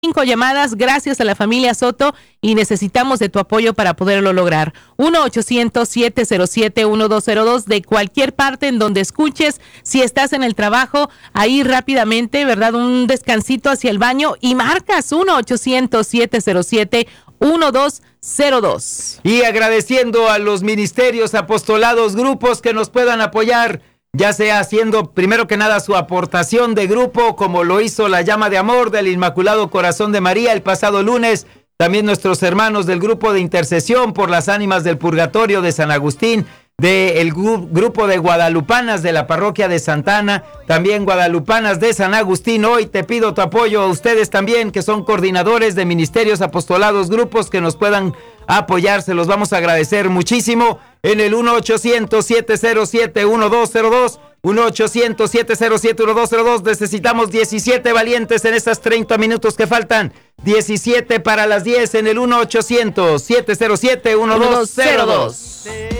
5 llamadas gracias a la familia Soto y necesitamos de tu apoyo para poderlo lograr. 1-800-707-1202 de cualquier parte en donde escuches. Si estás en el trabajo, ahí rápidamente, ¿verdad? Un descansito hacia el baño y marcas 1-800-707-1202. Y agradeciendo a los ministerios, apostolados, grupos que nos puedan apoyar, ya sea haciendo primero que nada su aportación de grupo, como lo hizo la Llama de Amor del Inmaculado Corazón de María el pasado lunes, también nuestros hermanos del grupo de intercesión por las ánimas del purgatorio de San Agustín, del grupo de guadalupanas de la parroquia de Santana, también guadalupanas de San Agustín. Hoy te pido tu apoyo a ustedes también, que son coordinadores de ministerios, apostolados, grupos que nos puedan apoyar, se los vamos a agradecer muchísimo en el 1-800-707-1202, 1-800-707-1202. Necesitamos 17 valientes en estos 30 minutos que faltan, 17 para las 10 en el 1-800-707-1202.